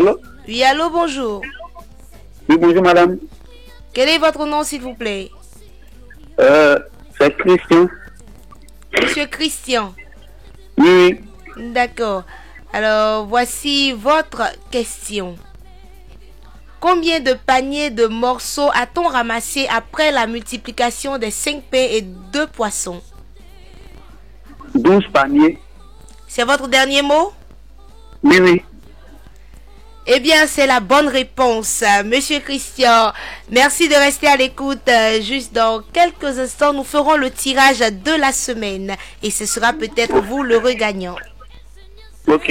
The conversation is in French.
Allô? Oui, allô, bonjour. Oui, bonjour madame. Quel est votre nom, s'il vous plaît? C'est Christian. Monsieur Christian. Oui, D'accord. Alors, voici votre question. Combien de paniers de morceaux a-t-on ramassé après la multiplication des 5 pains et 2 poissons? 12 paniers. C'est votre dernier mot? Oui, oui. Eh bien, c'est la bonne réponse, Monsieur Christian. Merci de rester à l'écoute. Juste dans quelques instants, nous ferons le tirage de la semaine. Et ce sera peut-être vous le regagnant.